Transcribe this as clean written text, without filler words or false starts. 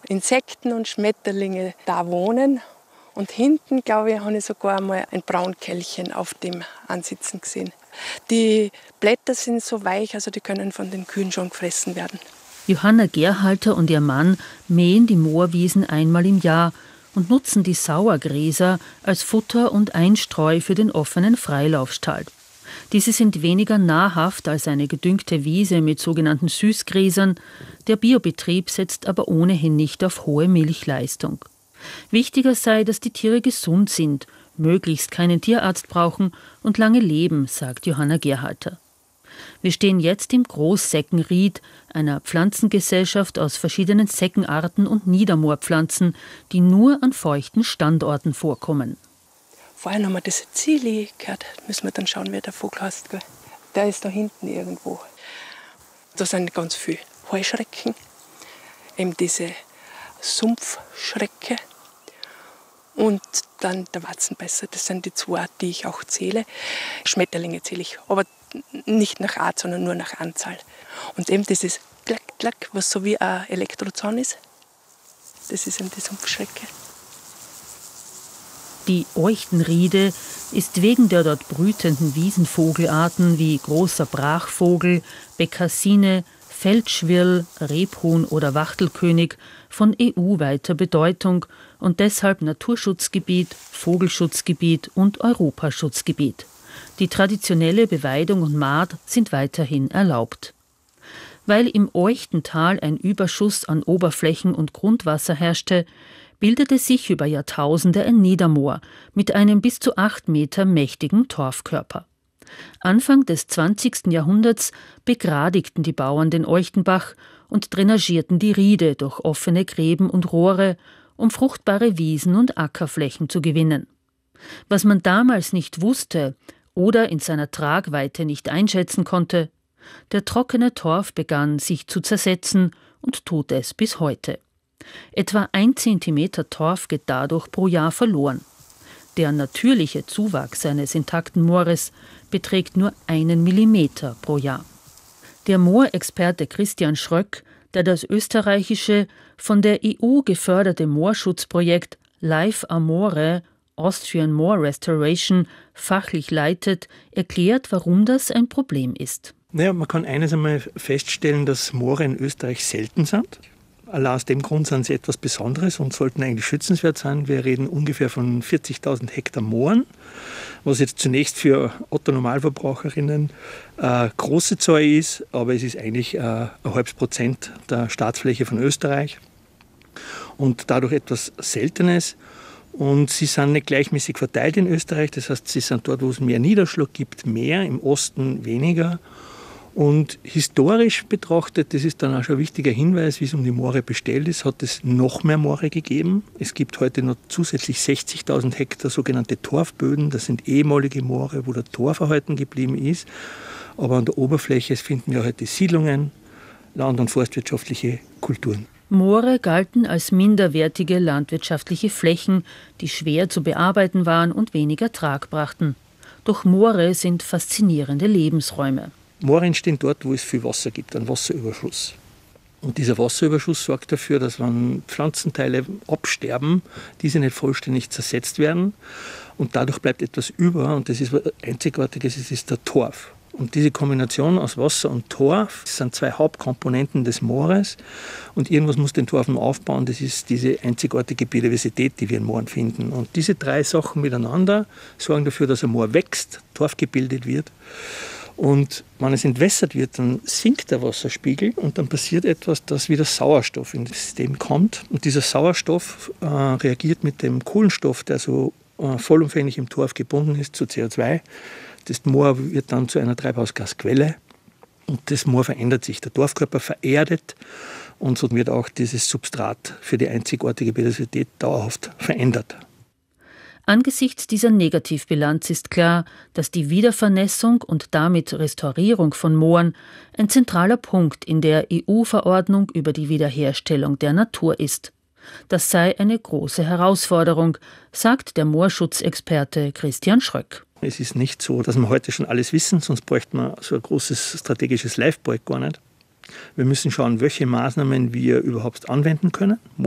Insekten und Schmetterlinge da wohnen. Und hinten, glaube ich, habe ich sogar einmal ein Braunkehlchen auf dem ansitzen gesehen. Die Blätter sind so weich, also die können von den Kühen schon gefressen werden. Johanna Gerhalter und ihr Mann mähen die Moorwiesen einmal im Jahr und nutzen die Sauergräser als Futter und Einstreu für den offenen Freilaufstall. Diese sind weniger nahrhaft als eine gedüngte Wiese mit sogenannten Süßgräsern. Der Biobetrieb setzt aber ohnehin nicht auf hohe Milchleistung. Wichtiger sei, dass die Tiere gesund sind, möglichst keinen Tierarzt brauchen und lange leben, sagt Johanna Gerhalter. Wir stehen jetzt im Großseckenried, einer Pflanzengesellschaft aus verschiedenen Seckenarten und Niedermoorpflanzen, die nur an feuchten Standorten vorkommen. Vorher haben wir das Zili gehört. Müssen wir dann schauen, wer der Vogel heißt. Der ist da hinten irgendwo. Da sind ganz viele Heuschrecken, eben diese Sumpfschrecke und dann der Watzenbeißer. Das sind die zwei, die ich auch zähle. Schmetterlinge zähle ich, aber nicht nach Art, sondern nur nach Anzahl. Und eben dieses Klack, Klack, was so wie ein Elektrozahn ist, das ist eben die Sumpfschrecke. Die Euchtenriede ist wegen der dort brütenden Wiesenvogelarten wie großer Brachvogel, Bekassine, Feldschwirl, Rebhuhn oder Wachtelkönig von EU-weiter Bedeutung und deshalb Naturschutzgebiet, Vogelschutzgebiet und Europaschutzgebiet. Die traditionelle Beweidung und Mahd sind weiterhin erlaubt. Weil im Euchtental ein Überschuss an Oberflächen- und Grundwasser herrschte, bildete sich über Jahrtausende ein Niedermoor mit einem bis zu 8 Meter mächtigen Torfkörper. Anfang des 20. Jahrhunderts begradigten die Bauern den Euchtenbach und drainagierten die Riede durch offene Gräben und Rohre, um fruchtbare Wiesen und Ackerflächen zu gewinnen. Was man damals nicht wusste oder in seiner Tragweite nicht einschätzen konnte: der trockene Torf begann sich zu zersetzen und tut es bis heute. Etwa 1 Zentimeter Torf geht dadurch pro Jahr verloren. Der natürliche Zuwachs eines intakten Moores beträgt nur 1 Millimeter pro Jahr. Der Moorexperte Christian Schröck, der das österreichische, von der EU geförderte Moorschutzprojekt Life Amore Austrian Moor Restoration fachlich leitet, erklärt, warum das ein Problem ist. Naja, man kann eines einmal feststellen, dass Moore in Österreich selten sind. Allein aus dem Grund sind sie etwas Besonderes und sollten eigentlich schützenswert sein. Wir reden ungefähr von 40.000 Hektar Mooren, was jetzt zunächst für Otto-Normalverbraucherinnen große Zahl ist, aber es ist eigentlich 0,5% der Staatsfläche von Österreich und dadurch etwas Seltenes. Und sie sind nicht gleichmäßig verteilt in Österreich, das heißt, sie sind dort, wo es mehr Niederschlag gibt, mehr, im Osten weniger. Und historisch betrachtet, das ist dann auch schon ein wichtiger Hinweis, wie es um die Moore bestellt ist, hat es noch mehr Moore gegeben. Es gibt heute noch zusätzlich 60.000 Hektar sogenannte Torfböden. Das sind ehemalige Moore, wo der Torf erhalten geblieben ist. Aber an der Oberfläche finden wir heute Siedlungen, land- und forstwirtschaftliche Kulturen. Moore galten als minderwertige landwirtschaftliche Flächen, die schwer zu bearbeiten waren und weniger Trag brachten. Doch Moore sind faszinierende Lebensräume. Moore entstehen dort, wo es viel Wasser gibt, einen Wasserüberschuss. Und dieser Wasserüberschuss sorgt dafür, dass wenn Pflanzenteile absterben, diese nicht vollständig zersetzt werden. Und dadurch bleibt etwas über. Und das ist was Einzigartiges, das ist der Torf. Und diese Kombination aus Wasser und Torf, das sind 2 Hauptkomponenten des Moores. Und irgendwas muss den Torf aufbauen, das ist diese einzigartige Biodiversität, die wir in Mooren finden. Und diese 3 Sachen miteinander sorgen dafür, dass ein Moor wächst, Torf gebildet wird. Und wenn es entwässert wird, dann sinkt der Wasserspiegel und dann passiert etwas, dass wieder Sauerstoff in das System kommt. Und dieser Sauerstoff reagiert mit dem Kohlenstoff, der so vollumfänglich im Torf gebunden ist, zu CO2. Das Moor wird dann zu einer Treibhausgasquelle und das Moor verändert sich. Der Torfkörper vererdet und so wird auch dieses Substrat für die einzigartige Biodiversität dauerhaft verändert. Angesichts dieser Negativbilanz ist klar, dass die Wiedervernässung und damit Restaurierung von Mooren ein zentraler Punkt in der EU-Verordnung über die Wiederherstellung der Natur ist. Das sei eine große Herausforderung, sagt der Moorschutzexperte Christian Schröck. Es ist nicht so, dass wir heute schon alles wissen, sonst bräuchte man so ein großes strategisches Live-Projekt gar nicht. Wir müssen schauen, welche Maßnahmen wir überhaupt anwenden können.